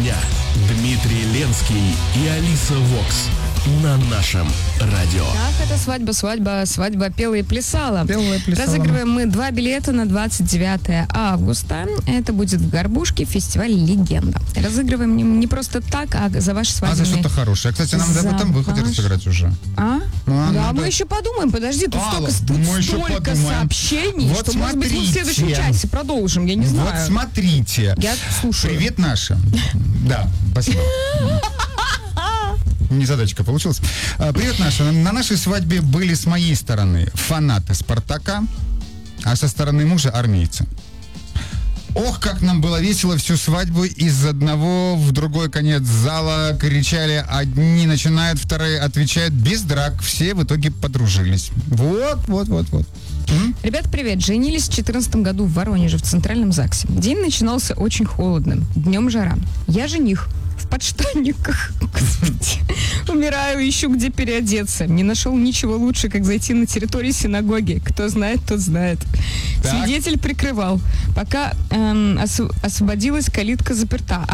дня. Дмитрий Ленский и Алиса Вокс на нашем радио. Так, это свадьба пела и плясала. Разыгрываем мы 2 билета на 29 августа. Это будет в Горбушке, фестиваль «Легенда». Разыгрываем не просто так, а за ваши свадебные... А за что-то хорошее. Кстати, нам об этом выходе разыграть уже. Мы еще подумаем. Подожди, тут столько сообщений, вот что, может быть, мы в следующем часе продолжим. Я не знаю. Вот смотрите. Я слушаю. Привет нашим. Да, спасибо. Незадачка получилась. Привет, Наша. На нашей свадьбе были с моей стороны фанаты «Спартака», а со стороны мужа армейцы. Ох, как нам было весело всю свадьбу. Из одного в другой конец зала кричали. Одни начинают, вторые отвечают. Без драк. Все в итоге подружились. Вот. Ребят, привет. Женились в 2014 году в Воронеже, в Центральном ЗАГСе. День начинался очень холодным. Днем жара. Я жених. В подштанниках. Господи. Умираю, ищу, где переодеться. Не нашел ничего лучше, как зайти на территорию синагоги. Кто знает, тот знает. Так. Свидетель прикрывал. Пока освободилась калитка заперта.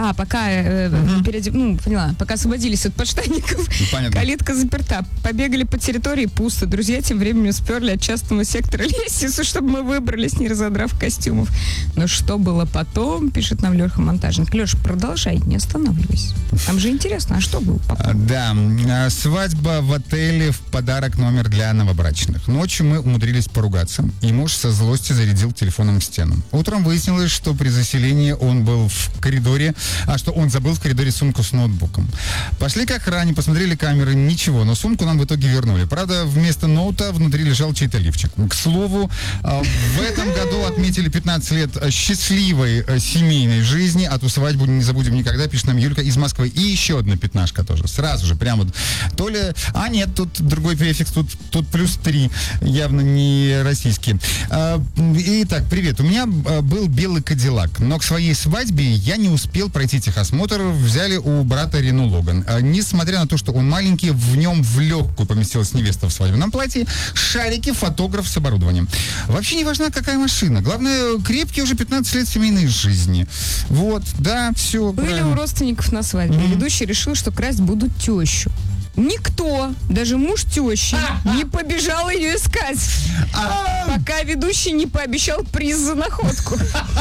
Пока освободились от подштанников, калитка заперта. Побегали по территории, пусто. Друзья тем временем сперли от частного сектора лестницу, чтобы мы выбрались, не разодрав костюмов. Но что было потом, пишет нам Леха Монтажник. Леш, продолжай, не останавливайся. Там же интересно, а что было потом? Да, свадьба в отеле в подарок номер для новобрачных. Ночью мы умудрились поругаться, и муж со злости зарядил телефоном в стену. Утром выяснилось, что при заселении он был в коридоре, что он забыл в коридоре сумку с ноутбуком. Пошли к охране, посмотрели камеры, ничего, но сумку нам в итоге вернули. Правда, вместо ноута внутри лежал чей-то лифчик. К слову, в этом году отметили 15 лет счастливой семейной жизни, а ту свадьбу не забудем никогда, пишет нам Юлька из Москвы. И еще одна пятнашка тоже. Сразу же, прямо то ли... нет, тут другой префикс, тут +3. Явно не российский. Итак, привет. У меня был белый Кадиллак, но к своей свадьбе я не успел пройти техосмотр. Взяли у брата Рену Логан. Несмотря на то, что он маленький, в нем в легкую поместилась невеста в свадебном платье, шарики, фотограф с оборудованием. Вообще не важна, какая машина. Главное, крепкие уже 15 лет семейной жизни. Вот, да, все. Были правильно. У родственников на свадьбе. Ведущий решил, что красть будут тещу. Никто, даже муж тещи, не побежал ее искать, пока ведущий не пообещал приз за находку.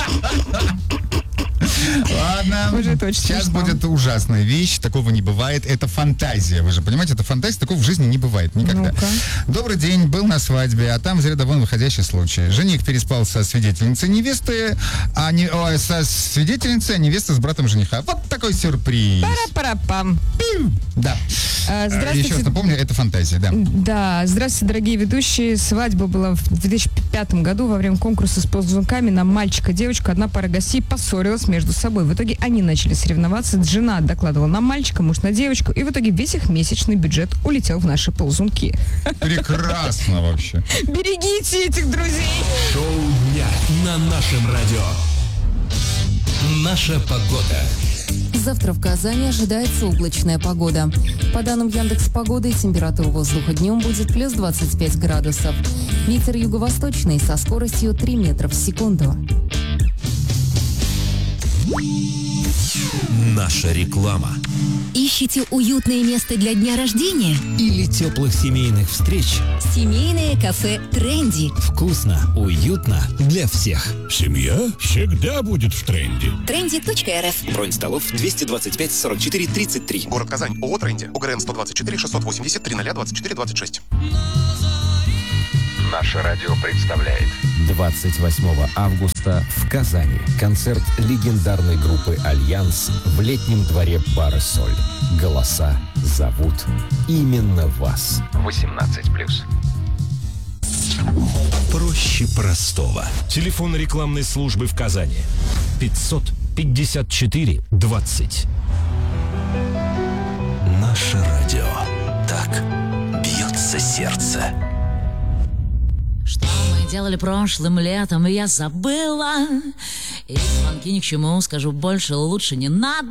Ладно, сейчас смешно. Будет ужасная вещь, такого не бывает, это фантазия, вы же понимаете, это фантазия, такого в жизни не бывает никогда. Ну-ка. Добрый день, был на свадьбе, а там из ряда вон выходящий случай. Жених переспал со свидетельницей невесты, со свидетельницей, а невеста с братом жениха. Вот такой сюрприз. Пара-пара-пам. Да. Здравствуйте. Еще раз напомню, это фантазия, да. Да, здравствуйте, дорогие ведущие. Свадьба была в 2005 году во время конкурса с ползунками на мальчика-девочку. Одна пара гостей поссорилась между собой. В итоге они начали соревноваться. Жена докладывала на мальчика, муж на девочку. И в итоге весь их месячный бюджет улетел в наши ползунки. Прекрасно вообще. Берегите этих друзей. Шоу дня на нашем радио. Наша погода. Завтра в Казани ожидается облачная погода. По данным Яндекс.Погоды, температура воздуха днем будет плюс 25 градусов. Ветер юго-восточный со скоростью 3 метра в секунду. Наша реклама. Ищете уютное место для дня рождения? Или теплых семейных встреч? Семейное кафе «Тренди». Вкусно, уютно для всех. Семья всегда будет в тренде. Trendy.rf. Бронь столов 225 44 33. Город Казань. ООО «Тренди». ОГРН 124 680 30 24 26. Наше радио представляет 28 августа в Казани концерт легендарной группы «Альянс» в летнем дворе бара «Соль». Голоса зовут именно вас. 18+. Проще простого. Телефон рекламной службы в Казани. 554 20. Наше радио. Так бьется сердце. Что мы делали прошлым летом, я забыла. И звонки ни к чему, скажу больше, лучше не надо.